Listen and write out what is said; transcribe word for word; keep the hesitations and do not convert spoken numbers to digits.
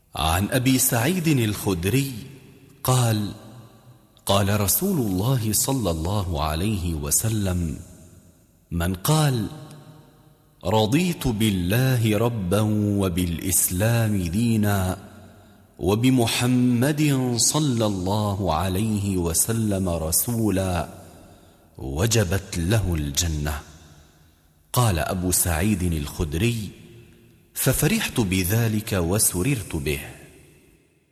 عن أبي سعيد الخدري قال: قال رسول الله صلى الله عليه وسلم: من قال رضيت بالله ربا وبالإسلام دينا وبمحمد صلى الله عليه وسلم رسولا وجبت له الجنة. قال أبو سعيد الخدري: ففرحت بذلك وسررت به.